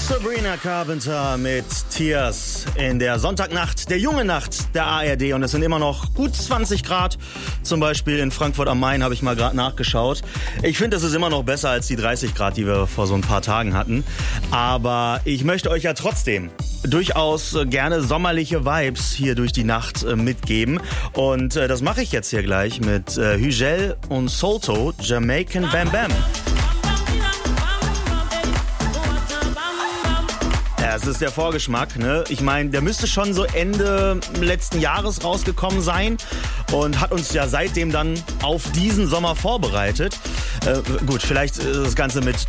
Sabrina Carpenter mit Tears in der Sonntagnacht, der junge Nacht der ARD, und es sind immer noch gut 20 Grad, zum Beispiel in Frankfurt am Main, habe ich mal gerade nachgeschaut. Ich finde, das ist immer noch besser als die 30 Grad, die wir vor so ein paar Tagen hatten, aber ich möchte euch ja trotzdem durchaus gerne sommerliche Vibes hier durch die Nacht mitgeben, und das mache ich jetzt hier gleich mit Hügel und Solto, Jamaican Bam Bam. Ja, es ist der Vorgeschmack, ne? Ich meine, der müsste schon so Ende letzten Jahres rausgekommen sein und hat uns ja seitdem dann auf diesen Sommer vorbereitet. Gut, vielleicht das Ganze mit